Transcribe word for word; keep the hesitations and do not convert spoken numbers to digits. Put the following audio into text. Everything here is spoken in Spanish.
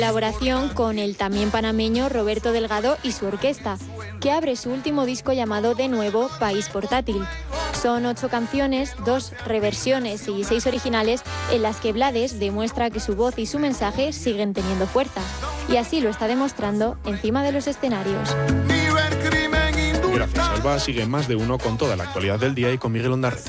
Colaboración con el también panameño Roberto Delgado y su orquesta, que abre su último disco llamado de nuevo País Portátil. Son ocho canciones, dos reversiones y seis originales en las que Blades demuestra que su voz y su mensaje siguen teniendo fuerza. Y así lo está demostrando encima de los escenarios. Gracias, Alba. Sigue Más de Uno con toda la actualidad del día y con Miguel Ondarreta.